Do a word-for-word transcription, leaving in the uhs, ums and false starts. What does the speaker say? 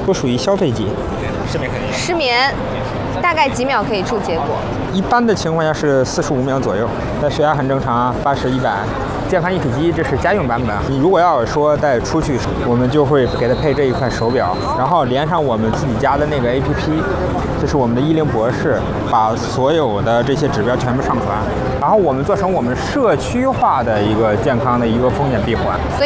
不属于消费级。失眠肯定有。 失眠，大概几秒可以出结果？ 一般的情况下是四十五秒左右，但血压很正常，八十、一百。健康一体机这是家用版本，你如果要说带出去，我们就会给它配这一块手表，然后连上我们自己家的那个 A P P， 这是我们的医灵博士，把所有的这些指标全部上传，然后我们做成我们社区化的一个健康的一个风险闭环。 所